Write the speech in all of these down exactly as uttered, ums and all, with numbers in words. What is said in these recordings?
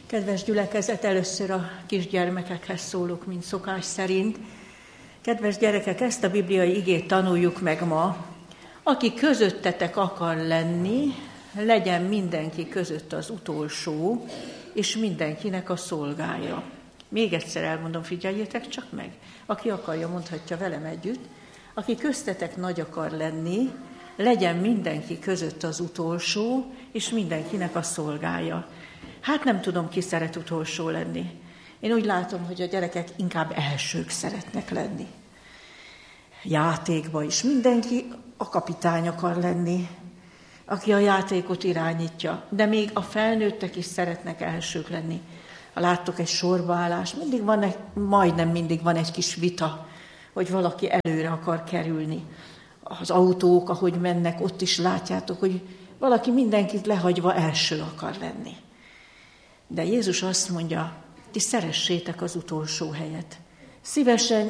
Kedves gyülekezet, először a kisgyermekekhez szólok, mint szokás szerint. Kedves gyerekek, ezt a bibliai igét tanuljuk meg ma. Aki közöttetek akar lenni, legyen mindenki között az utolsó, és mindenkinek a szolgája. Még egyszer elmondom, figyeljétek csak meg. Aki akarja, mondhatja velem együtt. Aki köztetek nagy akar lenni, legyen mindenki között az utolsó, és mindenkinek a szolgája. Hát nem tudom, ki szeret utolsó lenni. Én úgy látom, hogy a gyerekek inkább elsők szeretnek lenni. Játékban is mindenki a kapitány akar lenni, aki a játékot irányítja, de még a felnőttek is szeretnek elsők lenni. Ha láttok egy sorbaállást, mindig van egy, majdnem mindig van egy kis vita, hogy valaki előre akar kerülni. Az autók, ahogy mennek, ott is látjátok, hogy valaki mindenkit lehagyva első akar lenni. De Jézus azt mondja, ti szeressétek az utolsó helyet. Szívesen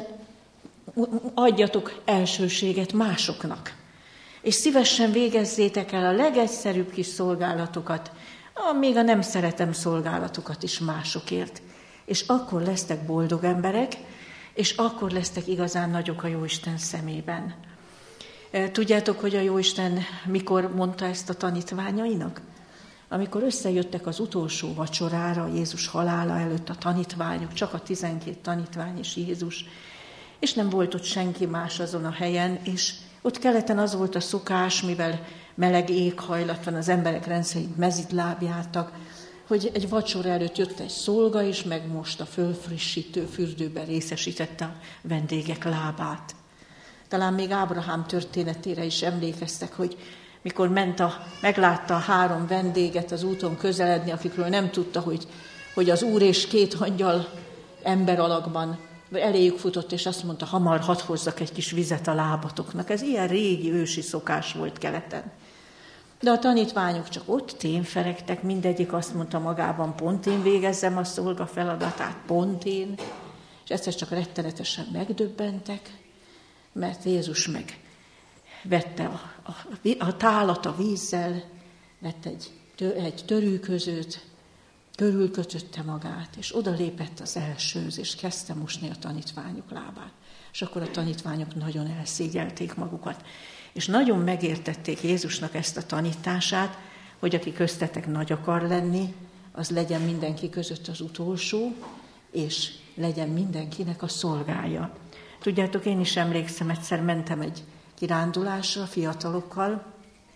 adjatok elsőséget másoknak. És szívesen végezzétek el a legegyszerűbb kis szolgálatokat, még a nem szeretem szolgálatokat is másokért. És akkor lesztek boldog emberek, és akkor lesztek igazán nagyok a Jóisten szemében. Tudjátok, hogy a Jóisten mikor mondta ezt a tanítványainak? Amikor összejöttek az utolsó vacsorára, Jézus halála előtt a tanítványok, csak a tizenkét tanítvány és Jézus, és nem volt ott senki más azon a helyen, és ott keleten az volt a szokás, mivel meleg éghajlat van, az emberek rendszerint mezitláb jártak, hogy egy vacsora előtt jött egy szolga, és megmosta, fölfrissítő fürdőben részesítette a vendégek lábát. Talán még Ábrahám történetére is emlékeztek, hogy mikor ment a, meglátta a három vendéget az úton közeledni, akikről nem tudta, hogy, hogy az úr és két angyal ember alakban eléjük futott, és azt mondta, hamar hadd hozzak egy kis vizet a lábatoknak. Ez ilyen régi ősi szokás volt keleten. De a tanítványok csak ott témferegtek, mindegyik azt mondta magában, pont én végezzem a szolga feladatát, pont én. És egyszer csak rettenetesen megdöbbentek, mert Jézus meg vette a, a, a tálat a vízzel, vett egy, egy törűközőt, körülkötötte magát, és odalépett az elsőhöz, és kezdte mosni a tanítványok lábát. És akkor a tanítványok nagyon elszégyelték magukat. És nagyon megértették Jézusnak ezt a tanítását, hogy aki köztetek nagy akar lenni, az legyen mindenki között az utolsó, és legyen mindenkinek a szolgája. Tudjátok, én is emlékszem, egyszer mentem egy kirándulásra fiatalokkal,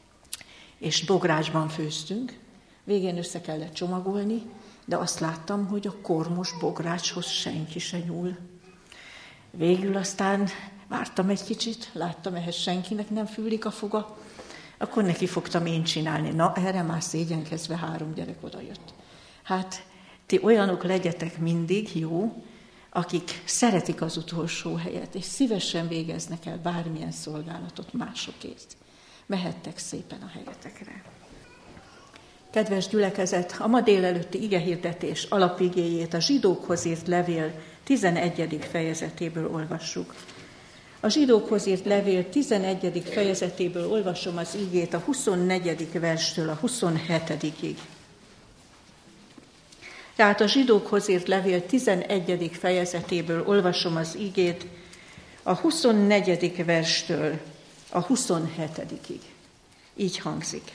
és bográcsban főztünk. Végén össze kellett csomagolni, de azt láttam, hogy a kormos bográcshoz senki se nyúl. Végül aztán vártam egy kicsit, láttam, ehhez senkinek nem fűlik a foga, akkor neki fogtam én csinálni. Na, erre már szégyenkezve három gyerek odajött. Hát, ti olyanok legyetek mindig, jó, akik szeretik az utolsó helyet, és szívesen végeznek el bármilyen szolgálatot másokért. Mehettek szépen a helyetekre. Kedves gyülekezet, a ma délelőtti igehirdetés alapigéjét a zsidókhoz írt levél tizenegyedik fejezetéből olvassuk. A zsidókhoz írt levél tizenegyedik fejezetéből olvasom az igét a huszonnegyedik verstől a huszonhetedikig. Tehát a zsidókhoz írt levél tizenegyedik fejezetéből olvasom az igét a huszonnegyedik verstől a huszonhetedikig. Így hangzik.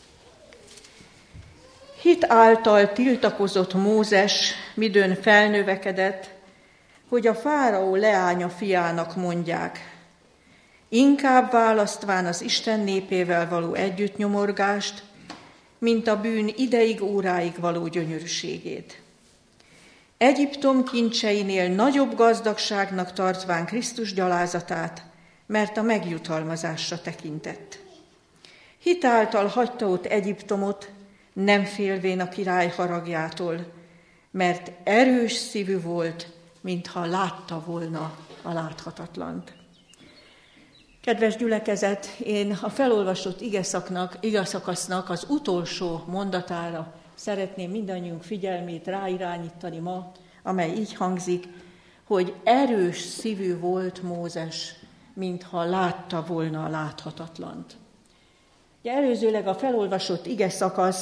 Hit által tiltakozott Mózes, midőn felnövekedett, hogy a fáraó leánya fiának mondják, inkább választván az Isten népével való együttnyomorgást, mint a bűn ideig óráig való gyönyörűségét. Egyiptom kincseinél nagyobb gazdagságnak tartván Krisztus gyalázatát, mert a megjutalmazásra tekintett. Hit által hagyta ott Egyiptomot, nem félvén a király haragjától, mert erős szívű volt, mintha látta volna a láthatatlant. Kedves gyülekezet, én a felolvasott igeszakasznak az utolsó mondatára szeretném mindannyiunk figyelmét ráirányítani ma, amely így hangzik, hogy erős szívű volt Mózes, mintha látta volna a láthatatlant. Ugye előzőleg a felolvasott igeszakasz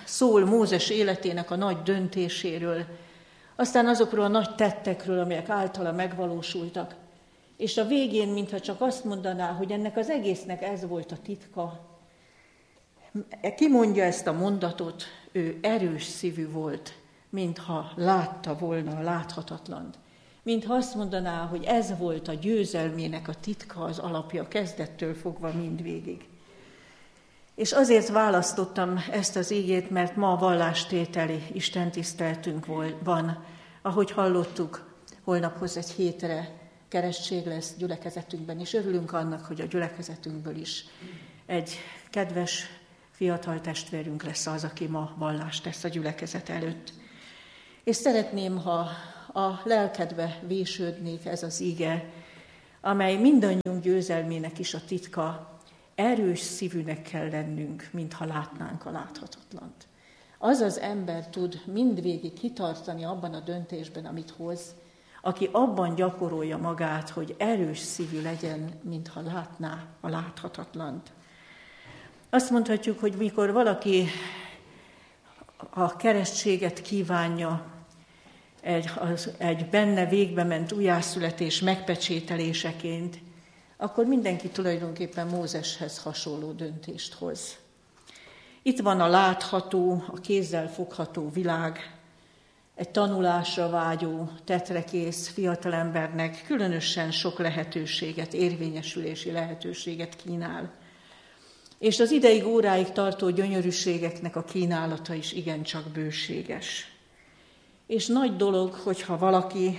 szól Mózes életének a nagy döntéséről, aztán azokról a nagy tettekről, amelyek általa megvalósultak. És a végén, mintha csak azt mondaná, hogy ennek az egésznek ez volt a titka. Ki mondja ezt a mondatot? Ő erős szívű volt, mintha látta volna a láthatatlant. Mintha azt mondaná, hogy ez volt a győzelmének a titka, az alapja, kezdettől fogva mindvégig. És azért választottam ezt az igét, mert ma vallástételi istentiszteltünk van. Ahogy hallottuk, holnaphoz egy hétre keresztség lesz gyülekezetünkben, és örülünk annak, hogy a gyülekezetünkből is egy kedves fiatal testvérünk lesz az, aki ma vallást tesz a gyülekezet előtt. És szeretném, ha a lelkedbe vésődnék ez az ige, amely mindannyiunk győzelmének is a titka. Erős szívűnek kell lennünk, mintha látnánk a láthatatlant. Az az ember tud mindvégig kitartani abban a döntésben, amit hoz, aki abban gyakorolja magát, hogy erős szívű legyen, mintha látná a láthatatlant. Azt mondhatjuk, hogy mikor valaki a keresztséget kívánja, egy, az, egy benne végbe ment újjászületés megpecsételéseként, akkor mindenki tulajdonképpen Mózeshez hasonló döntést hoz. Itt van a látható, a kézzel fogható világ, egy tanulásra vágyó, tetrekész fiatalembernek különösen sok lehetőséget, érvényesülési lehetőséget kínál. És az ideig óráig tartó gyönyörűségeknek a kínálata is igencsak bőséges. És nagy dolog, hogyha valaki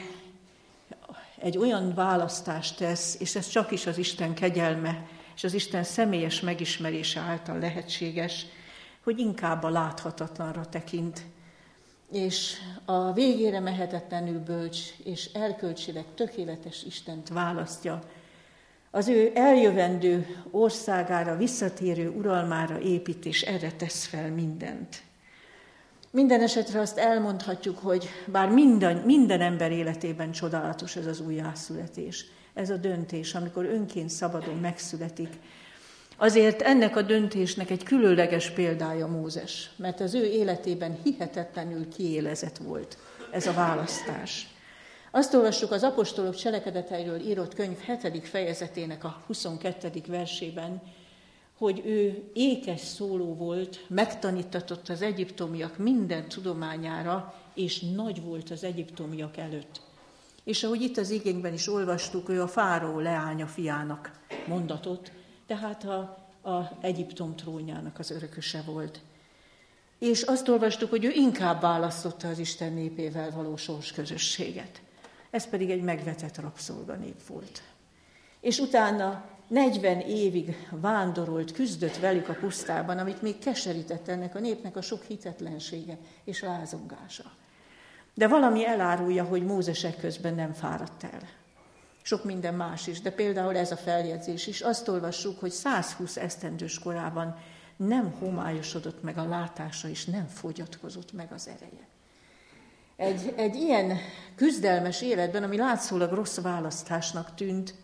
egy olyan választást tesz, és ez csak is az Isten kegyelme, és az Isten személyes megismerése által lehetséges, hogy inkább a láthatatlanra tekint, és a végére mehetetlenül bölcs és erkölcsileg tökéletes Istent választja, az ő eljövendő országára, visszatérő uralmára épít, és erre tesz fel mindent. Minden esetre azt elmondhatjuk, hogy bár minden, minden ember életében csodálatos ez az újjászületés, ez a döntés, amikor önként szabadon megszületik, azért ennek a döntésnek egy különleges példája Mózes, mert az ő életében hihetetlenül kiélezett volt ez a választás. Azt olvassuk az apostolok cselekedeteiről írott könyv hetedik fejezetének a huszonkettedik versében, hogy ő ékes szóló volt, megtanítatott az egyiptomiak minden tudományára, és nagy volt az egyiptomiak előtt. És ahogy itt az igénkben is olvastuk, ő a fáraó leánya fiának mondatott, tehát a, a Egyiptom trónjának az örököse volt. És azt olvastuk, hogy ő inkább választotta az Isten népével való sorsközösséget. Ez pedig egy megvetett rabszolganép volt. És utána negyven évig vándorolt, küzdött velük a pusztában, amit még keserített ennek a népnek a sok hitetlensége és lázongása. De valami elárulja, hogy Mózes ekközben nem fáradt el. Sok minden más is, de például ez a feljegyzés is. Azt olvassuk, hogy százhúsz esztendős korában nem homályosodott meg a látása, és nem fogyatkozott meg az ereje. Egy, egy ilyen küzdelmes életben, ami látszólag rossz választásnak tűnt,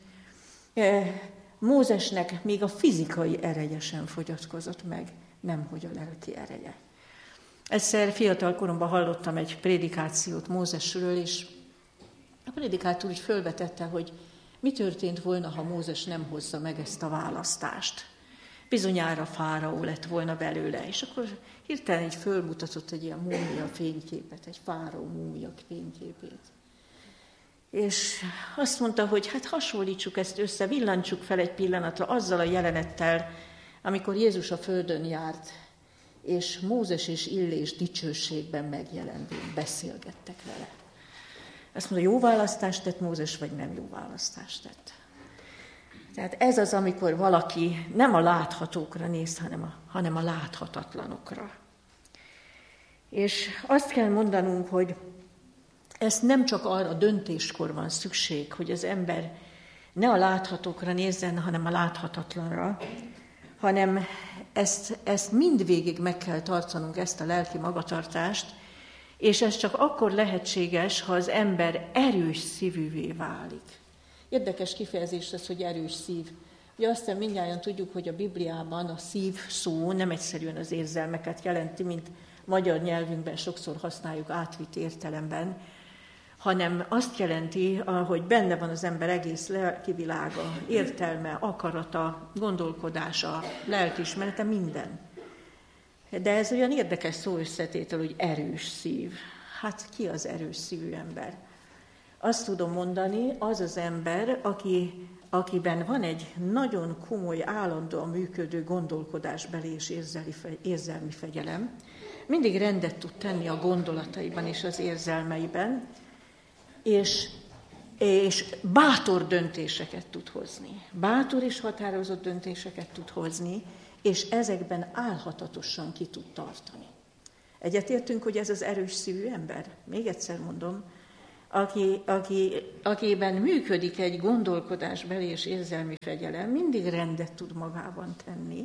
Mózesnek még a fizikai ereje sem fogyatkozott meg, nemhogy a lelki ereje. Egyszer fiatal koromban hallottam egy prédikációt Mózesről, és a prédikátor úgy fölvetette, hogy mi történt volna, ha Mózes nem hozza meg ezt a választást. Bizonyára fáraó lett volna belőle, és akkor hirtelen így fölmutatott egy ilyen múmia fényképet, egy fáraó múmia fényképét. És azt mondta, hogy hát hasonlítsuk ezt össze, villantsuk fel egy pillanatra azzal a jelenettel, amikor Jézus a földön járt, és Mózes és Illés dicsőségben megjelenvén beszélgettek vele. Azt mondja, jó választást tett Mózes, vagy nem jó választást tett. Tehát ez az, amikor valaki nem a láthatókra néz, hanem a, hanem a láthatatlanokra. És azt kell mondanunk, hogy ezt nem csak arra a döntéskor van szükség, hogy az ember ne a láthatókra nézzen, hanem a láthatatlanra, hanem ezt, ezt mindvégig meg kell tartanunk, ezt a lelki magatartást, és ez csak akkor lehetséges, ha az ember erős szívűvé válik. Érdekes kifejezés ez, hogy erős szív. Ugye aztán mindnyájan tudjuk, hogy a Bibliában a szív szó nem egyszerűen az érzelmeket jelenti, mint magyar nyelvünkben sokszor használjuk átvitt értelemben, hanem azt jelenti, hogy benne van az ember egész lelkivilága, értelme, akarata, gondolkodása, lelkiismerete, minden. De ez olyan érdekes szó összetétel, hogy erős szív. Hát ki az erős szívű ember? Azt tudom mondani, az az ember, aki, akiben van egy nagyon komoly, állandóan működő gondolkodásbeli és érzelmi fegyelem, mindig rendet tud tenni a gondolataiban és az érzelmeiben, és, és bátor döntéseket tud hozni. Bátor és határozott döntéseket tud hozni, és ezekben álhatatosan ki tud tartani. Egyetértünk, hogy ez az erős szívű ember? Még egyszer mondom, aki, aki, akiben működik egy gondolkodásbeli és érzelmi fegyelem, mindig rendet tud magában tenni,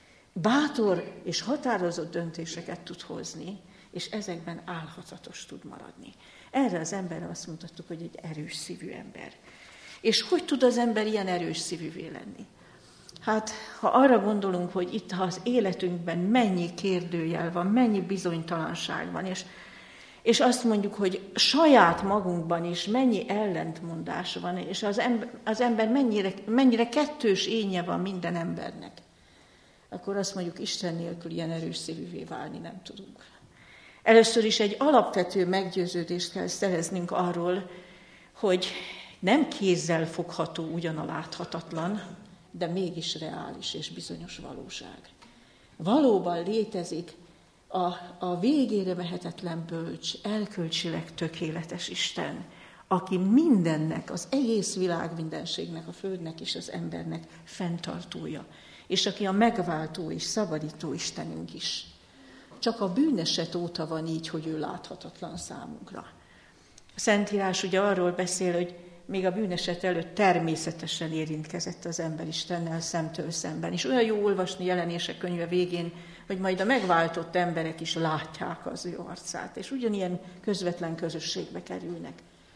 bátor és határozott döntéseket tud hozni, és ezekben álhatatos tud maradni. Erre az emberre azt mutattuk, hogy egy erős szívű ember. És hogy tud az ember ilyen erős szívűvé lenni? Hát, ha arra gondolunk, hogy itt az életünkben mennyi kérdőjel van, mennyi bizonytalanság van, és, és azt mondjuk, hogy saját magunkban is mennyi ellentmondás van, és az ember, az ember mennyire, mennyire kettős énje van minden embernek, akkor azt mondjuk, Isten nélkül ilyen erős szívűvé válni nem tudunk. Először is egy alapvető meggyőződést kell szereznünk arról, hogy nem kézzel fogható ugyan a láthatatlan, de mégis reális és bizonyos valóság. Valóban létezik a, a végére vehetetlen bölcs, erkölcsileg tökéletes Isten, aki mindennek, az egész világ mindenségnek, a földnek és az embernek fenntartója, és aki a megváltó és szabadító Istenünk is. Csak a bűneset óta van így, hogy ő láthatatlan számunkra. A Szentírás ugye arról beszél, hogy még a bűneset előtt természetesen érintkezett az ember Istennel szemtől szemben. És olyan jó olvasni Jelenések könyve végén, hogy majd a megváltott emberek is látják az ő arcát, és ugyanilyen közvetlen közösségbe kerülnek.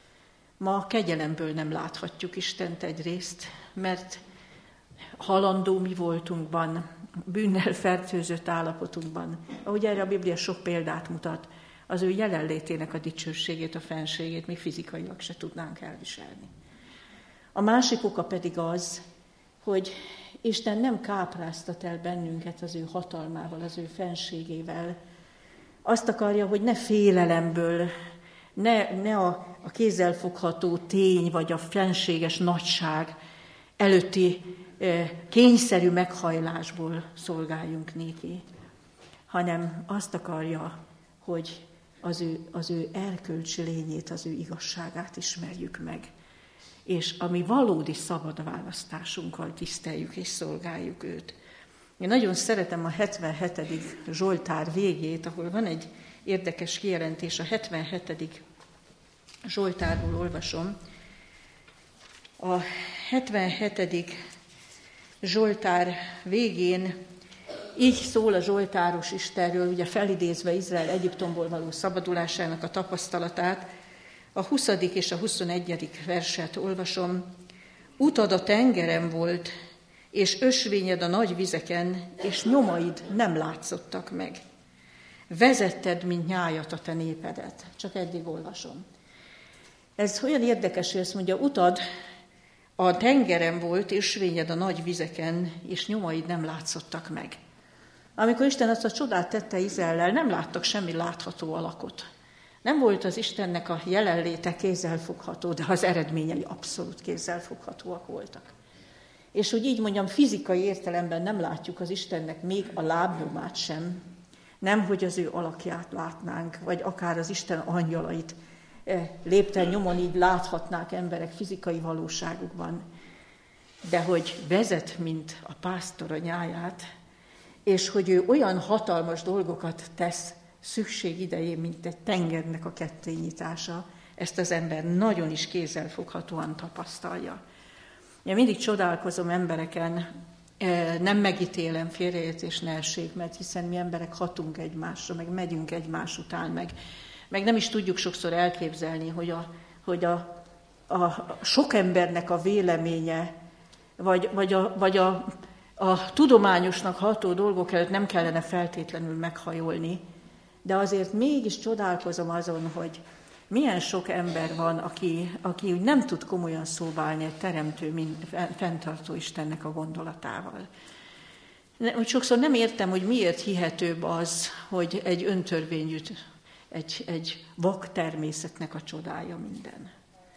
Ma a kegyelemből nem láthatjuk Istent egyrészt, mert halandó mi voltunkban, bűnnel fertőzött állapotunkban, ahogy erre a Biblia sok példát mutat, az ő jelenlétének a dicsőségét, a fenségét mi fizikailag se tudnánk elviselni. A másik oka pedig az, hogy Isten nem kápráztat el bennünket az ő hatalmával, az ő fenségével. Azt akarja, hogy ne félelemből, ne, ne a, a kézzelfogható tény vagy a fenséges nagyság előtti eh, kényszerű meghajlásból szolgáljunk néki, hanem azt akarja, hogy az ő, az ő erkölcsi lényét, az ő igazságát ismerjük meg, és a mi valódi szabad választásunkkal tiszteljük és szolgáljuk őt. Én nagyon szeretem a hetvenhetedik Zsoltár végét, ahol van egy érdekes kijelentés, a hetvenhetedik Zsoltárból olvasom. A hetvenhetedik Zsoltár végén így szól a zsoltáros Istenről, ugye felidézve Izrael Egyiptomból való szabadulásának a tapasztalatát, a huszadik és a huszonegyedik verset olvasom. Utad a tengeren volt, és ösvényed a nagy vizeken, és nyomaid nem látszottak meg. Vezetted, mint nyájat a te népedet. Csak eddig olvasom. Ez olyan érdekes, hogy azt mondja, utad a tengeren volt, ösvényed a nagy vizeken, és nyomaid nem látszottak meg. Amikor Isten azt a csodát tette Izraellel, nem láttak semmi látható alakot. Nem volt az Istennek a jelenléte kézzelfogható, de az eredményei abszolút kézzelfoghatóak voltak. És hogy így mondjam, fizikai értelemben nem látjuk az Istennek még a lábnyomát sem, nem, hogy az ő alakját látnánk, vagy akár az Isten angyalait lépten nyomon így láthatnák emberek fizikai valóságukban, de hogy vezet, mint a pásztor a nyáját, és hogy ő olyan hatalmas dolgokat tesz szükség idején, mint egy tengernek a kettényitása, ezt az ember nagyon is kézzelfoghatóan tapasztalja. Én mindig csodálkozom embereken, nem megítélem, félreértés ne essék, mert hiszen mi emberek hatunk egymásra, meg megyünk egymás után, meg, meg nem is tudjuk sokszor elképzelni, hogy a, hogy a, a sok embernek a véleménye, vagy, vagy, a, vagy a, a tudományosnak ható dolgok előtt nem kellene feltétlenül meghajolni, de azért mégis csodálkozom azon, hogy milyen sok ember van, aki, aki úgy nem tud komolyan szóba állni egy teremtő, fenntartó Istennek a gondolatával. Úgy sokszor nem értem, hogy miért hihetőbb az, hogy egy öntörvényűt, egy, egy vak természetnek a csodája minden.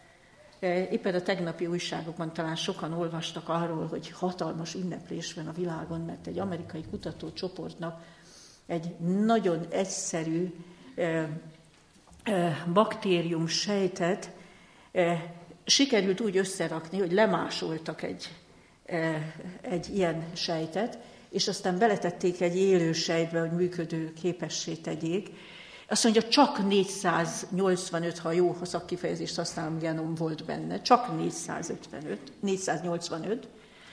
Éppen a tegnapi újságokban talán sokan olvastak arról, hogy hatalmas ünneplés van a világon, mert egy amerikai kutatócsoportnak egy nagyon egyszerű eh, eh, baktérium sejtet eh, sikerült úgy összerakni, hogy lemásoltak egy, eh, egy ilyen sejtet, és aztán beletették egy élő sejtbe, hogy működő képessé tegyék. Azt mondja, csak négyszáznyolcvanöt, ha jó szakkifejezést használom, genom volt benne, csak négyszázötvenöt, négyszáznyolcvanöt.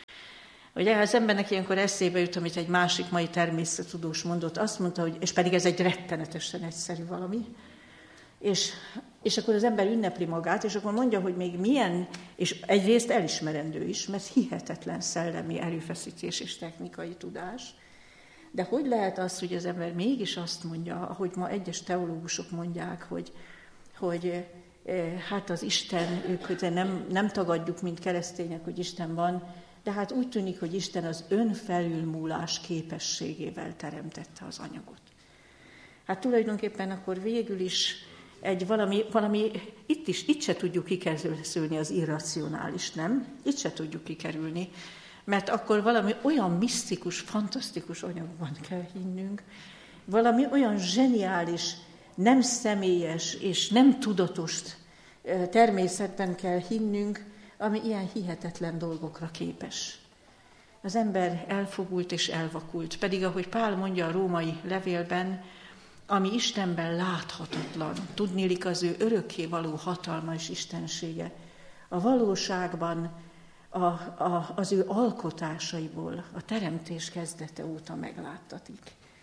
Ugye az embernek ilyenkor eszébe jut, amit egy másik mai természettudós mondott, azt mondta, hogy, és pedig ez egy rettenetesen egyszerű valami, és, és akkor az ember ünnepli magát, és akkor mondja, hogy még milyen, és egyrészt elismerendő is, mert hihetetlen szellemi erőfeszítés és technikai tudás. De hogy lehet az, hogy az ember mégis azt mondja, ahogy ma egyes teológusok mondják, hogy, hogy hát az Isten, ők nem, nem tagadjuk, mint keresztények, hogy Isten van, de hát úgy tűnik, hogy Isten az önfelülmúlás képességével teremtette az anyagot. Hát tulajdonképpen akkor végül is egy valami, valami itt is, itt se tudjuk kikerülni az irracionális, nem? Itt se tudjuk kikerülni, mert akkor valami olyan misztikus, fantasztikus anyagban kell hinnünk, valami olyan zseniális, nem személyes és nem tudatos természetben kell hinnünk, ami ilyen hihetetlen dolgokra képes. Az ember elfogult és elvakult, pedig ahogy Pál mondja a római levélben, ami Istenben láthatatlan, tudniillik az ő örökkévaló hatalma és istensége, a valóságban a, a, az ő alkotásaiból a teremtés kezdete óta megláttatik.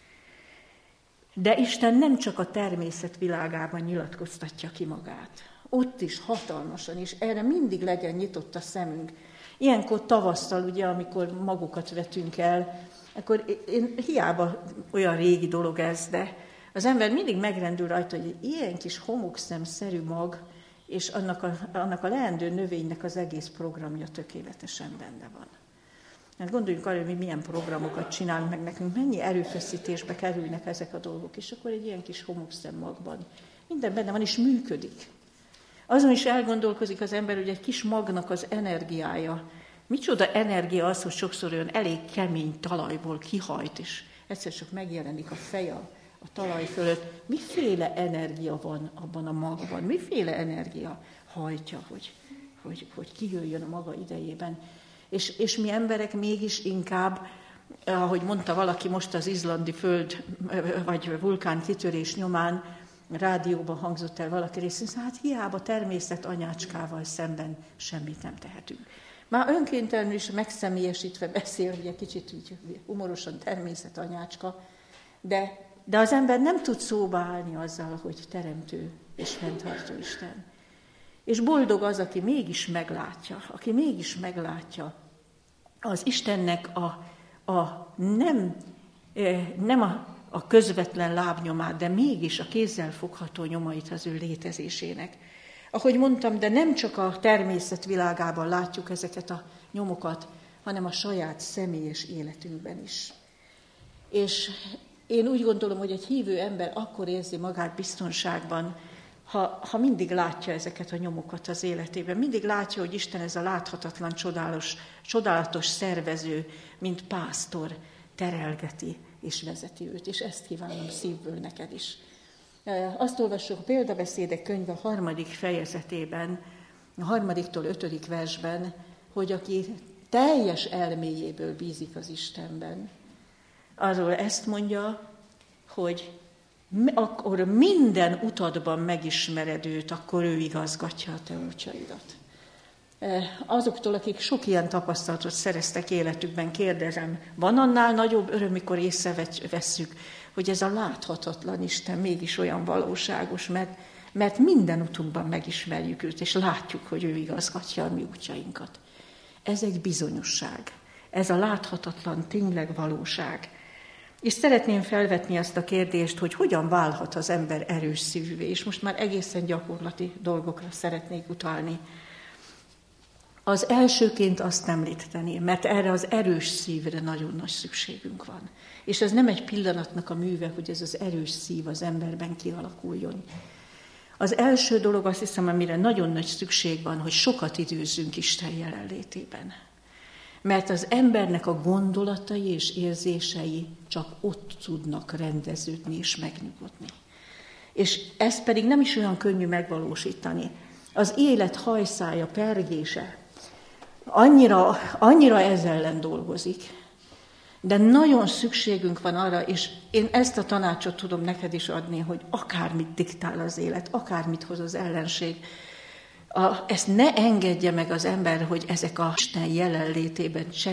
De Isten nem csak a természet világában nyilatkoztatja ki magát. Ott is hatalmasan, és erre mindig legyen nyitott a szemünk. Ilyenkor tavasszal, ugye, amikor magukat vetünk el, akkor én, hiába olyan régi dolog ez, de az ember mindig megrendül rajta, hogy egy ilyen kis homokszemszerű mag, és annak a, annak a leendő növénynek az egész programja tökéletesen benne van. Hát gondoljunk arra, hogy mi milyen programokat csinálunk meg nekünk, mennyi erőfeszítésbe kerülnek ezek a dolgok, és akkor egy ilyen kis homokszem magban minden benne van, és működik. Azon is elgondolkozik az ember, hogy egy kis magnak az energiája. Micsoda energia az, hogy sokszor olyan elég kemény talajból kihajt, és egyszer csak megjelenik a feje a talaj fölött. Miféle energia van abban a magban? Miféle energia hajtja, hogy, hogy, hogy kijöjjön a maga idejében? És, és mi emberek mégis inkább, ahogy mondta valaki most az izlandi föld, vagy vulkán kitörés nyomán, rádióban hangzott el valaki részint, hát hiába természet anyácskával szemben semmit nem tehetünk. Már önkéntelenül is megszemélyesítve beszél, ugye kicsit úgy humorosan természet anyácska, de, de az ember nem tud szóba állni azzal, hogy teremtő és fenntartó Isten. És boldog az, aki mégis meglátja, aki mégis meglátja az Istennek a, a nem, nem a a közvetlen lábnyomát, de mégis a kézzel fogható nyomait az ő létezésének. Ahogy mondtam, de nem csak a természet világában látjuk ezeket a nyomokat, hanem a saját személyes életünkben is. És én úgy gondolom, hogy egy hívő ember akkor érzi magát biztonságban, ha, ha mindig látja ezeket a nyomokat az életében. Mindig látja, hogy Isten ez a láthatatlan, csodálatos, csodálatos szervező, mint pásztor terelgeti és vezeti őt, és ezt kívánom szívből neked is. Azt olvassuk a Példabeszédek könyve harmadik fejezetében, a harmadiktól ötödik versben, hogy aki teljes elméjéből bízik az Istenben, arról ezt mondja, hogy akkor minden utadban megismered őt, akkor ő igazgatja a te útjaidat. Azoktól, akik sok ilyen tapasztalatot szereztek életükben, kérdezem, van annál nagyobb öröm, mikor észrevesszük, hogy ez a láthatatlan Isten mégis olyan valóságos, mert, mert minden utunkban megismerjük őt, és látjuk, hogy ő igazgatja a mi útjainkat. Ez egy bizonyosság. Ez a láthatatlan tényleg valóság. És szeretném felvetni azt a kérdést, hogy hogyan válhat az ember erős szívűvé, és most már egészen gyakorlati dolgokra szeretnék utalni. Az elsőként azt említeném, mert erre az erős szívre nagyon nagy szükségünk van. És ez nem egy pillanatnak a műve, hogy ez az erős szív az emberben kialakuljon. Az első dolog, azt hiszem, amire nagyon nagy szükség van, hogy sokat időzzünk Isten jelenlétében. Mert az embernek a gondolatai és érzései csak ott tudnak rendeződni és megnyugodni. És ezt pedig nem is olyan könnyű megvalósítani. Az élet hajszája, pergése annyira, annyira ezzel ellen dolgozik, de nagyon szükségünk van arra, és én ezt a tanácsot tudom neked is adni, hogy akármit diktál az élet, akármit hoz az ellenség, a, ezt ne engedje meg az ember, hogy ezek a Isten jelenlétében